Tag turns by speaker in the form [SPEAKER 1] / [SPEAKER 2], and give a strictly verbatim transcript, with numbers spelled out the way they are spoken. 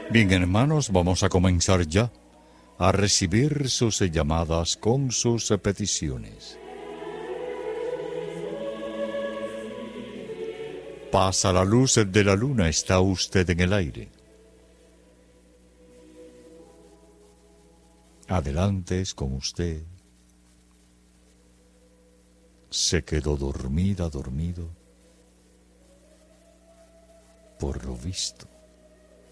[SPEAKER 1] Bien, hermanos, vamos a comenzar ya a recibir sus llamadas con sus peticiones. Pasa la luz de la luna, está usted en el aire. Adelante, es con usted. Se quedó dormida, dormido. Por lo visto.